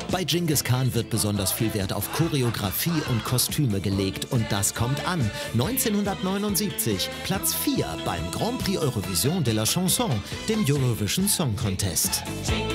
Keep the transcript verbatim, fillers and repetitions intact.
Bei Dschingis Khan wird besonders viel Wert auf Choreografie und Kostüme gelegt. Und das kommt an. neunzehnhundertneunundsiebzig, Platz vier beim Grand Prix Eurovision de la Chanson, dem Eurovision Song Contest.